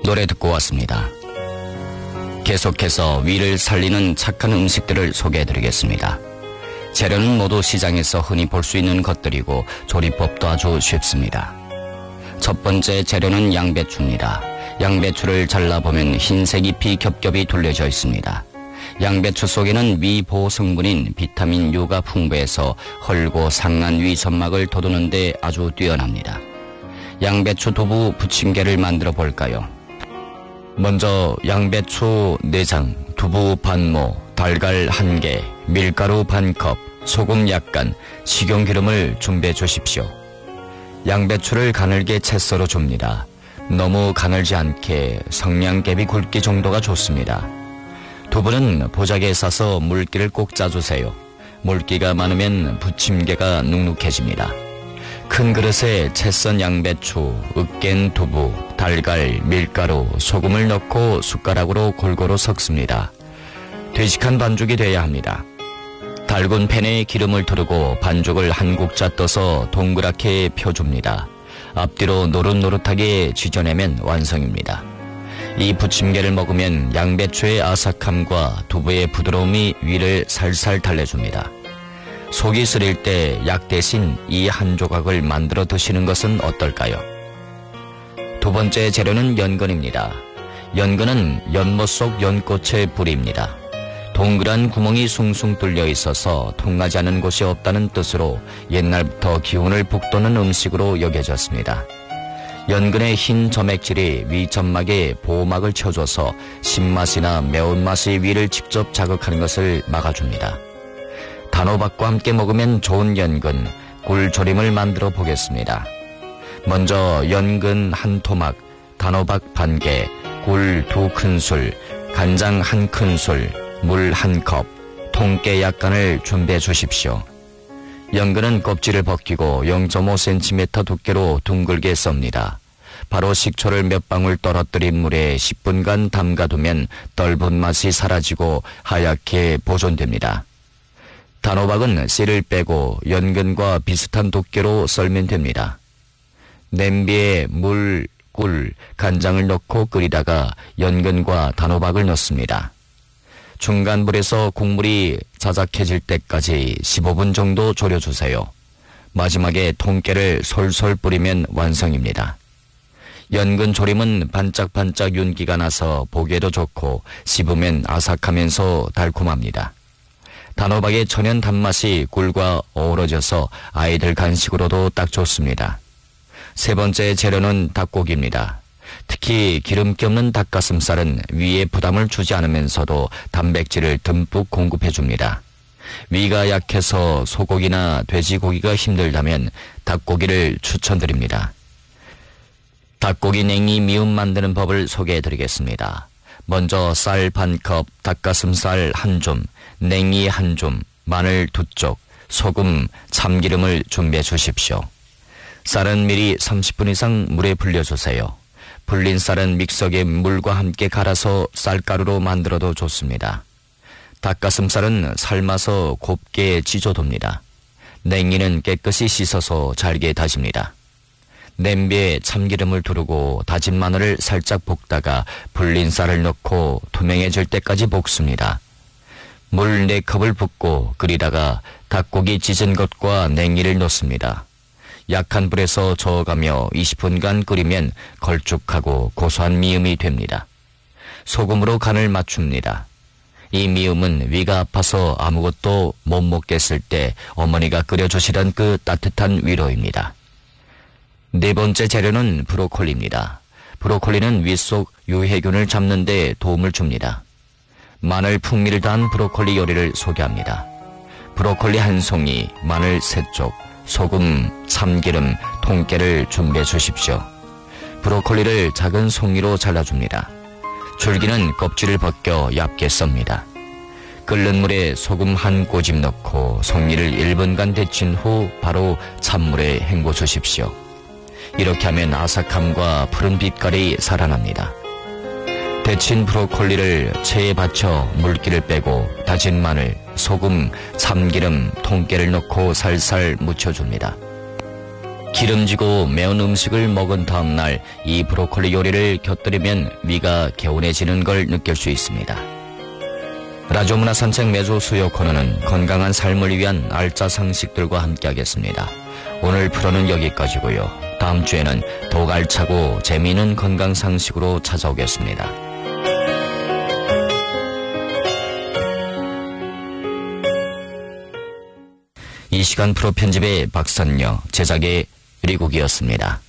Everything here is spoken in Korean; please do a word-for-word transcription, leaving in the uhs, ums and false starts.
노래 듣고 왔습니다. 계속해서 위를 살리는 착한 음식들을 소개해드리겠습니다. 재료는 모두 시장에서 흔히 볼 수 있는 것들이고 조리법도 아주 쉽습니다. 첫 번째 재료는 양배추입니다. 양배추를 잘라보면 흰색 잎이 겹겹이 둘려져 있습니다. 양배추 속에는 위보호 성분인 비타민 U가 풍부해서 헐고 상한 위 점막을 돋우는 데 아주 뛰어납니다. 양배추 두부 부침개를 만들어 볼까요? 먼저 양배추 내장, 두부 반모, 달걀 한 개, 밀가루 반 컵, 소금 약간, 식용기름을 준비해 주십시오. 양배추를 가늘게 채 썰어 줍니다. 너무 가늘지 않게 성냥개비 굵기 정도가 좋습니다. 두부는 보자기에 싸서 물기를 꼭 짜주세요. 물기가 많으면 부침개가 눅눅해집니다. 큰 그릇에 채 썬 양배추, 으깬 두부, 달걀, 밀가루, 소금을 넣고 숟가락으로 골고루 섞습니다. 되직한 반죽이 돼야 합니다. 달군 팬에 기름을 두르고 반죽을 한 국자 떠서 동그랗게 펴줍니다. 앞뒤로 노릇노릇하게 지져내면 완성입니다. 이 부침개를 먹으면 양배추의 아삭함과 두부의 부드러움이 위를 살살 달래줍니다. 속이 쓰릴 때 약 대신 이 한 조각을 만들어 드시는 것은 어떨까요? 두 번째 재료는 연근입니다. 연근은 연못 속 연꽃의 뿌리입니다. 동그란 구멍이 숭숭 뚫려 있어서 통하지 않은 곳이 없다는 뜻으로 옛날부터 기운을 북돋는 음식으로 여겨졌습니다. 연근의 흰 점액질이 위 점막에 보호막을 쳐줘서 신맛이나 매운맛이 위를 직접 자극하는 것을 막아줍니다. 단호박과 함께 먹으면 좋은 연근, 굴조림을 만들어 보겠습니다. 먼저 연근 한 토막, 단호박 반 개, 굴 두 큰술, 간장 한 큰술, 물 한 컵, 통깨 약간을 준비해 주십시오. 연근은 껍질을 벗기고 영 점 오 센티미터 두께로 둥글게 썹니다. 바로 식초를 몇 방울 떨어뜨린 물에 십 분간 담가두면 떫은 맛이 사라지고 하얗게 보존됩니다. 단호박은 씨를 빼고 연근과 비슷한 두께로 썰면 됩니다. 냄비에 물, 꿀, 간장을 넣고 끓이다가 연근과 단호박을 넣습니다. 중간 불에서 국물이 자작해질 때까지 십오 분 정도 졸여주세요. 마지막에 통깨를 솔솔 뿌리면 완성입니다. 연근 조림은 반짝반짝 윤기가 나서 보기에도 좋고 씹으면 아삭하면서 달콤합니다. 단호박의 천연 단맛이 꿀과 어우러져서 아이들 간식으로도 딱 좋습니다. 세 번째 재료는 닭고기입니다. 특히 기름기 없는 닭가슴살은 위에 부담을 주지 않으면서도 단백질을 듬뿍 공급해줍니다. 위가 약해서 소고기나 돼지고기가 힘들다면 닭고기를 추천드립니다. 닭고기 냉이 미음 만드는 법을 소개해드리겠습니다. 먼저 쌀 반 컵, 닭가슴살 한 줌, 냉이 한 줌, 마늘 두 쪽, 소금, 참기름을 준비해 주십시오. 쌀은 미리 삼십 분 이상 물에 불려주세요. 불린 쌀은 믹서기에 물과 함께 갈아서 쌀가루로 만들어도 좋습니다. 닭가슴살은 삶아서 곱게 지져둡니다. 냉이는 깨끗이 씻어서 잘게 다집니다. 냄비에 참기름을 두르고 다진 마늘을 살짝 볶다가 불린 쌀을 넣고 투명해질 때까지 볶습니다. 물 네 컵을 붓고 끓이다가 닭고기 찢은 것과 냉이를 넣습니다. 약한 불에서 저어가며 이십 분간 끓이면 걸쭉하고 고소한 미음이 됩니다. 소금으로 간을 맞춥니다. 이 미음은 위가 아파서 아무것도 못 먹겠을 때 어머니가 끓여주시던 그 따뜻한 위로입니다. 네 번째 재료는 브로콜리입니다. 브로콜리는 위 속 유해균을 잡는 데 도움을 줍니다. 마늘 풍미를 더한 브로콜리 요리를 소개합니다. 브로콜리 한 송이, 마늘 세 쪽, 소금, 참기름, 통깨를 준비해 주십시오. 브로콜리를 작은 송이로 잘라줍니다. 줄기는 껍질을 벗겨 얇게 썹니다. 끓는 물에 소금 한 꼬집 넣고 송이를 일 분간 데친 후 바로 찬물에 헹궈 주십시오. 이렇게 하면 아삭함과 푸른 빛깔이 살아납니다. 데친 브로콜리를 체에 받쳐 물기를 빼고 다진 마늘, 소금, 참기름, 통깨를 넣고 살살 묻혀줍니다. 기름지고 매운 음식을 먹은 다음 날 이 브로콜리 요리를 곁들이면 위가 개운해지는 걸 느낄 수 있습니다. 라디오 문화 산책 매주 수요 코너는 건강한 삶을 위한 알짜 상식들과 함께하겠습니다. 오늘 프로는 여기까지고요. 다음 주에는 더욱 알차고 재미있는 건강 상식으로 찾아오겠습니다. 이 시간 프로 편집의 박선녀, 제작의 리국이었습니다.